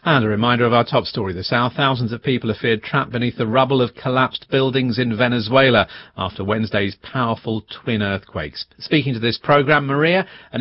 And a reminder of our top story this hour. Thousands of people are feared trapped beneath the rubble of collapsed buildings in Venezuela after Wednesday's powerful twin earthquakes. Speaking to this programme, Maria, an